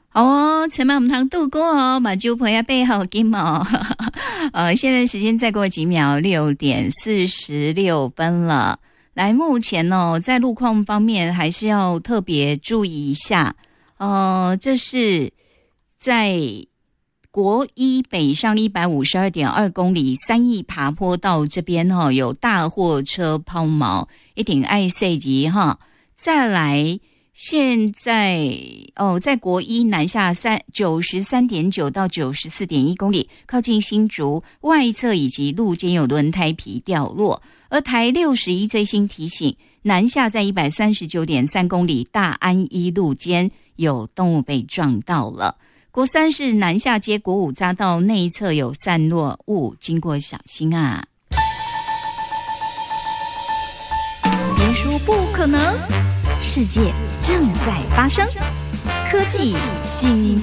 好哦，陈妈我们堂度过哦，把猪婆要备好金哦。现在时间再过几秒，6:46了。来，目前哦，在路况方面还是要特别注意一下。这是在国一北上152.2公里3义爬坡道这边哈，有大货车抛锚，一定爱细级哈。再来。现在在国一南下93.9到94.1公里，靠近新竹外侧以及路肩有轮胎皮掉落。而台61最新提醒，南下在139.3公里大安一路肩有动物被撞到了。国三是南下接国五匝道内侧有散落物，经过小心啊。别说不可能。世界正在发生，科技新